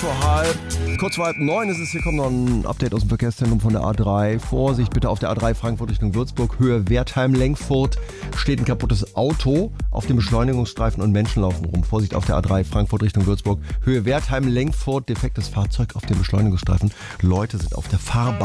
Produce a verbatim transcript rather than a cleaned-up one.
vor halb, kurz vor halb neun ist es. Hier kommt noch ein Update aus dem Verkehrszentrum von der A drei. Vorsicht bitte auf der A drei Frankfurt Richtung Würzburg, Höhe Wertheim-Lenkfurt steht ein kaputtes Auto auf dem Beschleunigungsstreifen und Menschen laufen rum. Vorsicht auf der A drei Frankfurt Richtung Würzburg, Höhe Wertheim-Lenkfurt, defektes Fahrzeug auf dem Beschleunigungsstreifen. Leute sind auf der Fahrbahn.